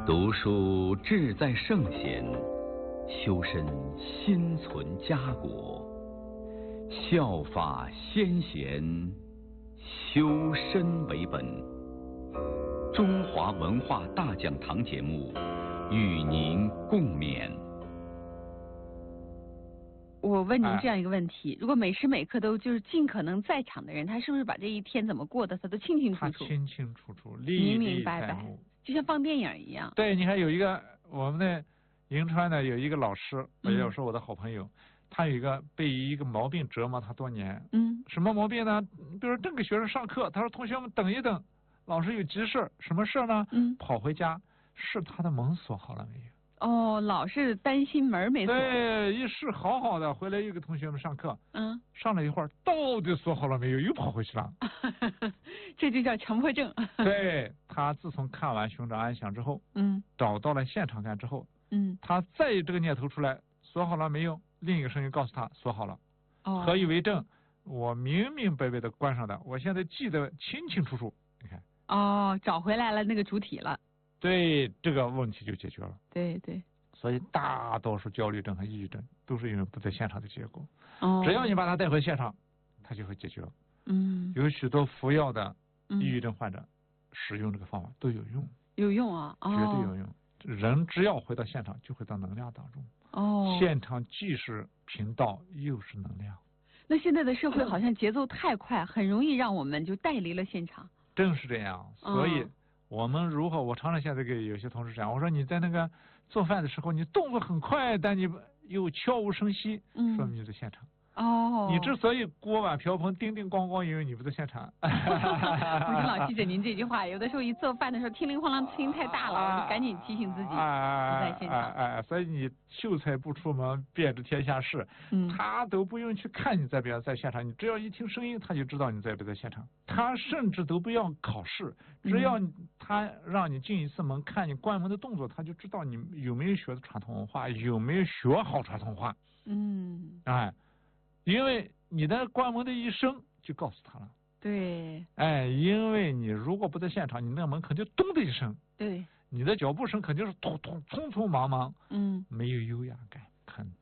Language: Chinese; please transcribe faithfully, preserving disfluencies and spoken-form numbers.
读书志在圣贤，修身心存家国。效法先贤，修身为本。中华文化大讲堂节目与您共勉。 我问您这样一个问题：如果每时每刻都就是尽可能在场的人，他是不是把这一天怎么过的，他都清清楚楚？ 他清清楚楚，历明历明白白在目， 就像放电影一样。 对，你看有一个我们的银川的有一个老师， 嗯也是我的好朋友，他有一个被一个毛病折磨他多年。 嗯， 什么毛病呢？比如说正给学生上课，他说同学们等一等，老师有急事。什么事呢？ 嗯， 跑回家试他的门锁好了没有。 哦，老是担心门没锁。 对，一试好好的，回来又给同学们上课。 嗯， 上了一会儿，到底锁好了没有？又跑回去了。 这就叫强迫症。 对，他自从看完《寻找安详》之后， 嗯， 找到了现场感之后， 嗯， 他再有这个念头出来，锁好了没有？另一个声音告诉他锁好了。 哦， 何以为证？我明明白白的关上的，我现在记得清清楚楚。你看， 哦，找回来了那个主体了。 对，这个问题就解决了。 对对。 所以大多数焦虑症和抑郁症都是因为不在现场的结果。 哦， 只要你把它带回现场，它就会解决了。 嗯， 有许多服药的嗯抑郁症患者、使用这个方法都有用， 有用啊，哦、 绝对有用。人只要回到现场，就会到能量当中。 哦， 现场既是频道，又是能量。 那现在的社会好像节奏太快，很容易让我们就带离了现场。 正是这样，所以哦我们如何？我常常现在给有些同事讲，我说你在那个做饭的时候，你动作很快，但你又悄无声息， 嗯说明你在现场。 哦， 你之所以锅碗瓢盆叮叮咣咣，因为你不在现场。 我就老记着您这句话，有的时候一做饭的时候，叮铃哐啷声音太大了，我就赶紧提醒自己不在现场。 哎哎，所以你秀才不出门，便知天下事。 嗯， 他都不用去看你在不在现场，你只要一听声音，他就知道你在不在现场。他甚至都不要考试，只要他让你进一次门，看你关门的动作，他就知道你有没有学的传统文化，有没有学好传统文化。 嗯， 哎。因为你的关门的一声就告诉他了。 对。 哎，因为你如果不在现场，你那个门肯定咚的一声。 对。 你的脚步声肯定是突突匆匆忙忙。 嗯。 没有优雅感，肯